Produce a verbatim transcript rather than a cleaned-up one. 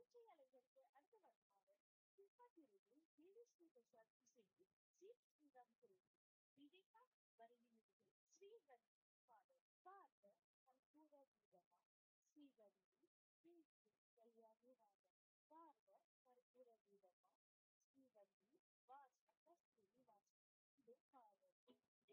ஒற்றை அலைகளுக்கு அடுத்தவர்களாக துப்பாக்கியுடன் தேவி ஸ்ரீ பிரசாத் இசையில் சி ஸ்ரீராம் குரலில் விவேகா வரியில் ஸ்ரீ